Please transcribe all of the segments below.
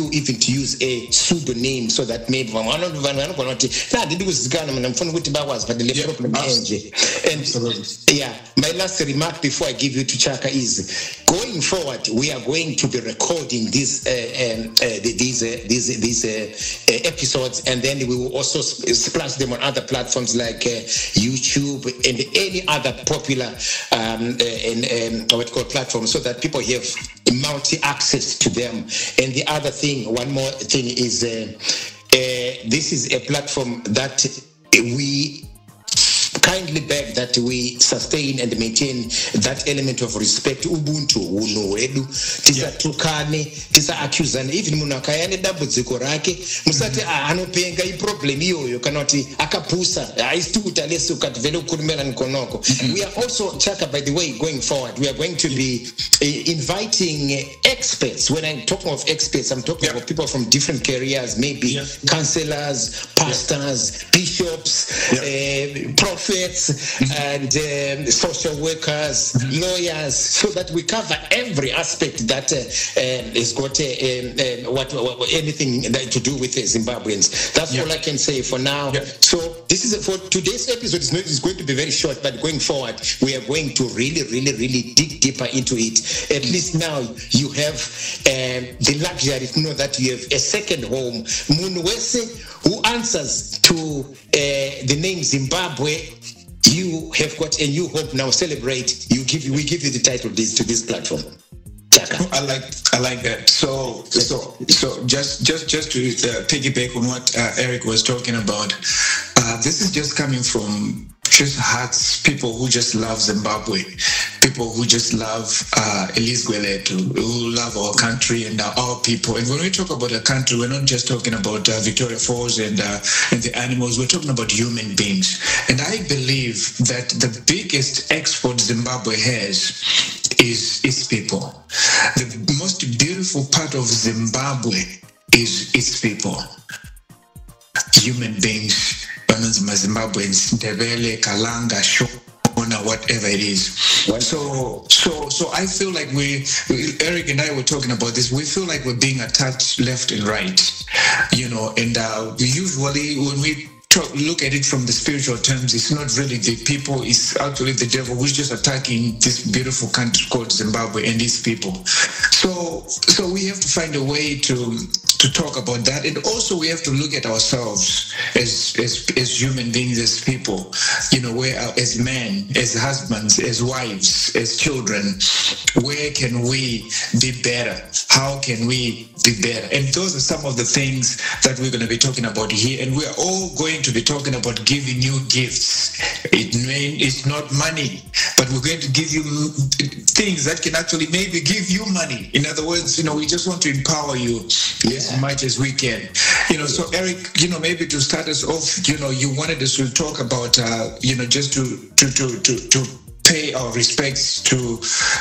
even to use a pseudonym so that maybe and yeah, my last remark before I give you to Chaka is, going forward, we are going to be recording these episodes, and then we will also splash them on other platforms like YouTube and any other popular platforms, so that people have multi-access to them. And the other thing, one more thing is, this is a platform that we kindly beg that we sustain and maintain that element of respect. Ubuntu uno wedu tisatukane tisaaccusane, even munhu akayane dambudziko rake musati anopenga iproblem iyoyo kana kuti akapusa aisituta leso kati vele kukurumira nkonoko. We are also, Chaka, by the way, going forward, we are going to be inviting experts. When I'm talking of experts, I'm talking about people from different careers, maybe counselors, pastors, bishops, prophets, and social workers, lawyers, so that we cover every aspect that has got anything to do with Zimbabweans. That's all I can say for now. So this is for today's episode. It's going to be very short, but going forward, we are going to really dig deeper into it. At least now you have the luxury to know that you have a second home. Munwese, who answers to the name Zimbabwe, you have got a new hope now. Celebrate. We give you the title to this platform. I like that. So just to piggyback on what Eric was talking about, this is just coming from just hearts, people who just love Zimbabwe, people who just love Elise Gweletu, who love our country and our people. And when we talk about a country, we're not just talking about Victoria Falls and the animals. We're talking about human beings. And I believe that the biggest export Zimbabwe has is its people. The most beautiful part of Zimbabwe is its people, human beings. Zimbabweans, Ndebele, Kalanga, Shona, whatever it is. So I feel like Eric and I were talking about this. We feel like we're being attacked left and right, and usually when we look at it from the spiritual terms, it's not really the people, it's actually the devil who's just attacking this beautiful country called Zimbabwe and its people. So we have to find a way to talk about that, and also we have to look at ourselves as human beings, as people, where as men, as husbands, as wives, as children, where can we be better? How can we be better? And those are some of the things that we're going to be talking about here, and we're all going to be talking about giving you gifts. It's not money, but we're going to give you things that can actually maybe give you money. In other words, we just want to empower you as much as we can. So Eric, maybe to start us off, you wanted us to talk about, just to pay our respects to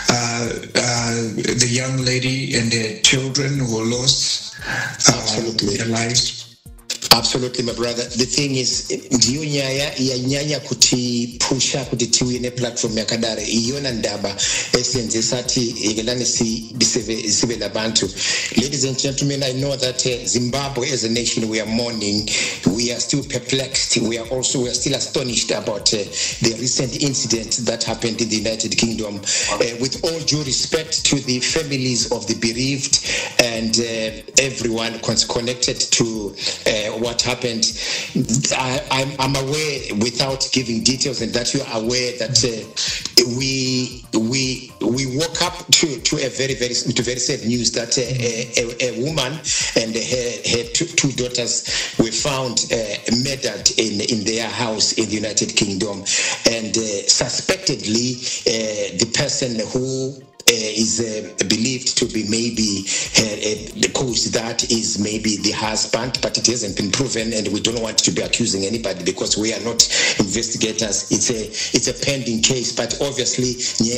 the young lady and the children who lost their lives. Absolutely, my brother. The thing is, ndiyo nyanya kuti pusha kuti tiwe ne platform yakadare iyona ndaba esenzesati igelani sibe labantu. Ladies and gentlemen, I know that Zimbabwe as a nation, we are mourning. We are still perplexed. We are still astonished about the recent incident that happened in the United Kingdom. With all due respect to the families of the bereaved and everyone connected to what happened, I'm aware, without giving details, and that you are aware that we woke up to very sad news that a woman and her two daughters were found murdered in their house in the United Kingdom, and suspectedly the person who is believed to be maybe the cause that is maybe the husband, but it hasn't been proven, and we don't want to be accusing anybody because we are not investigators. It's a pending case, but obviously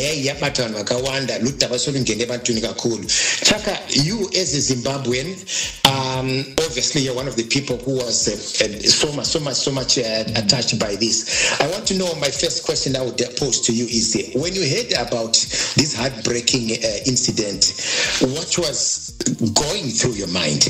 Chaka, you as a Zimbabwean, obviously you're one of the people who was so much attached by this. I want to know, my first question I would pose to you is, when you heard about this heartbreaking incident, what was going through your mind?